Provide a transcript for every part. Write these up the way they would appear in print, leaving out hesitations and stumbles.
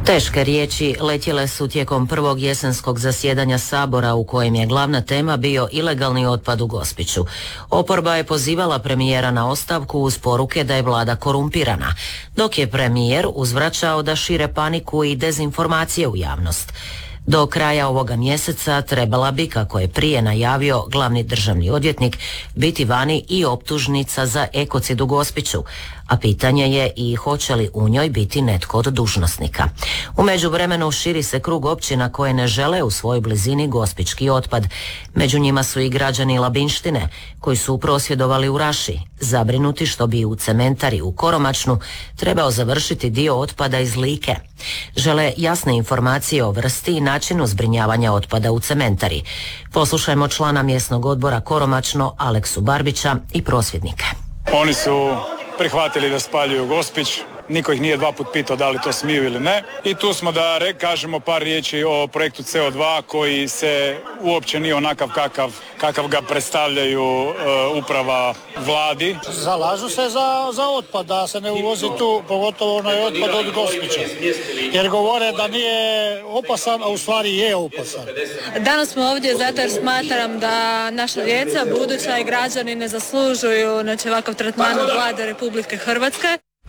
Teške riječi letjele su tijekom prvog jesenskog zasjedanja Sabora u kojem je glavna tema bio ilegalni otpad u Gospiću. Oporba je pozivala premijera na ostavku uz poruke da je vlada korumpirana, dok je premijer uzvraćao da šire paniku i dezinformacije u javnost. Do kraja ovoga mjeseca trebala bi, kako je prije najavio glavni državni odvjetnik, biti vani i optužnica za ekocid u Gospiću, a pitanje je i hoće li u njoj biti netko od dužnosnika. U međuvremenu širi se krug općina koje ne žele u svojoj blizini gospićki otpad. Među njima su i građani Labinštine, koji su prosvjedovali u Raši, zabrinuti što bi u cementari u Koromačnu trebao završiti dio otpada iz Like. Žele jasne informacije o vrsti i načinu zbrinjavanja otpada u cementari. Poslušajmo člana mjesnog odbora Koromačno Aleksu Barbića i prosvjednike. Oni su prihvatili da spaljuju Gospić, niko ih nije dva put pitao da li to smiju ili ne. I tu smo da kažemo par riječi o projektu CO2 koji se uopće nije onakav kakav ga predstavljaju uprava vladi. Zalažu se za otpad, da se ne uvozi tu, pogotovo onaj otpad od Gospića. Jer govore da nije opasan, a u stvari je opasan. Danas smo ovdje zato jer smatram da naša djeca, buduća i građani ne zaslužuju ovakav tretman od vlade Republike Hrvatske.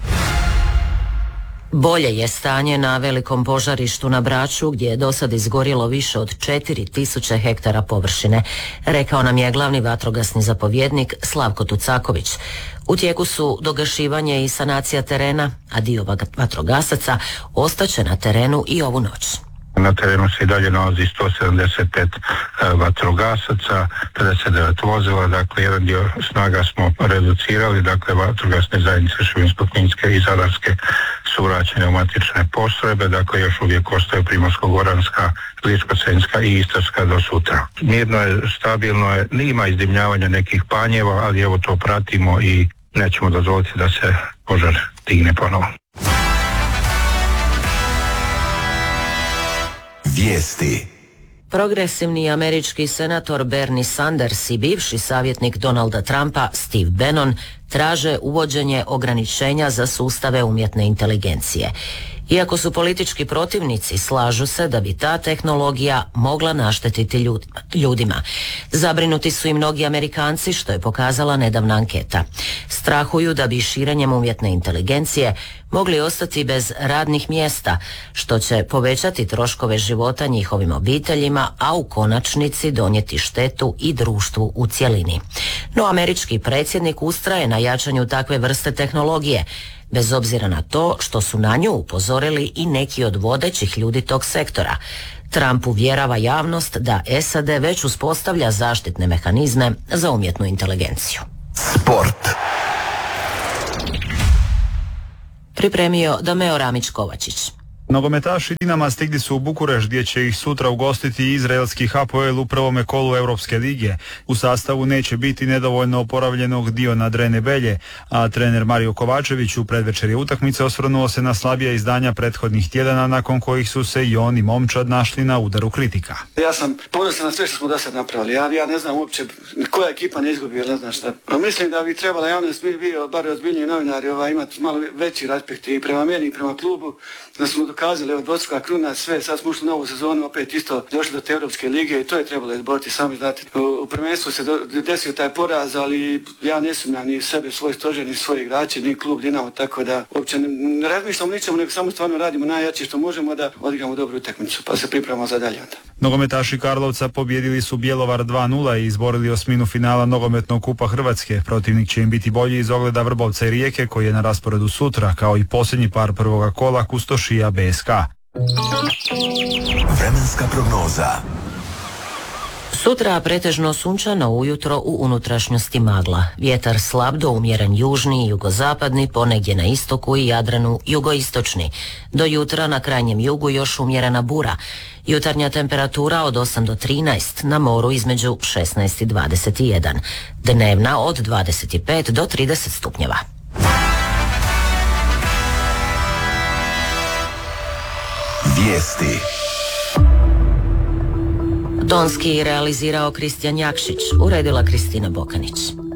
Bolje je stanje na velikom požarištu na Braču, gdje je dosad izgorjelo više od 4000 hektara površine, rekao nam je glavni vatrogasni zapovjednik Slavko Tucaković. U tijeku su dogašivanje i sanacija terena, a dio vatrogasaca ostaće na terenu i ovu noć. Na terenu se i dalje nalazi 175 vatrogasaca, 59 vozila, dakle jedan dio snaga smo reducirali, dakle vatrogasne zajednice Šibensko-kninske i Zadarske su vraćene u matične postrojbe, dakle još uvijek ostaju Primorsko-goranska, Ličko-senjska i Istarska do sutra. Mirno je, stabilno je, ima izdimljavanja nekih panjeva, ali evo to pratimo i nećemo dozvoliti da se požar digne ponovo. Vijesti. Progresivni američki senator Bernie Sanders i bivši savjetnik Donalda Trumpa Steve Bannon traže uvođenje ograničenja za sustave umjetne inteligencije. Iako su politički protivnici, slažu se da bi ta tehnologija mogla naštetiti ljudima. Zabrinuti su i mnogi Amerikanci, što je pokazala nedavna anketa. Strahuju da bi širenjem umjetne inteligencije mogli ostati bez radnih mjesta, što će povećati troškove života njihovim obiteljima, a u konačnici donijeti štetu i društvu u cjelini. No američki predsjednik ustraje na jačanju takve vrste tehnologije, bez obzira na to što su na nju upozorili i neki od vodećih ljudi tog sektora. Trump uvjerava javnost da SAD već uspostavlja zaštitne mehanizme za umjetnu inteligenciju. Sport. Pripremio Dameo Ramić-Kovačić. Nogometaši Dinama stigli su u Bukurešt gdje će ih sutra ugostiti izraelski Hapoel u prvome kolu Europske lige. U sastavu neće biti nedovoljno oporavljenog Diona Drene Belje, a trener Mario Kovačević u predvečerje utakmice osvrnuo se na slabija izdanja prethodnih tjedana nakon kojih su se i on i momčad našli na udaru kritika. Ja sam ponosan na sve što smo do sad napravili. Ja ne znam uopće koja ekipa ne izgubi, ne znam šta. Mislim da bi trebala javnost bio bar ozbiljniji novinari imati malo veći respekt i prema meni i prema klubu, da smo dokazali, evo dvostruka kruna, sve, sad smo ušli u novu sezonu, opet isto došli do te Europske lige i to je trebalo izboriti, sami znate. U prvenstvu se desio taj poraz, ali ja ne sumnjam ni sebe, svoj stožer, ni svoje igrače, ni klub Dinamo, tako da uopće ne razmišljamo ničemu, nego samo stvarno radimo najjače što možemo da odigramo dobru utakmicu, pa se pripremamo za dalje onda. Nogometaši Karlovca pobjedili su Bjelovar 2:0 i izborili osminu finala nogometnog kupa Hrvatske. Protivnik će im biti bolji iz ogleda Vrbovca i Rijeke, koji je na rasporedu sutra, kao i posljednji par prvoga kola Kustošija BSK. Vremenska prognoza. Sutra pretežno sunčano, ujutro u unutrašnjosti magla. Vjetar slab do umjeren južni i jugozapadni, ponegdje na istoku i Jadranu jugoistočni. Do jutra na krajnjem jugu još umjerena bura. Jutarnja temperatura od 8 do 13, na moru između 16 i 21. Dnevna od 25 do 30 stupnjeva. Vijesti. Tonski realizirao Kristijan Jakšić, uredila Kristina Bokanić.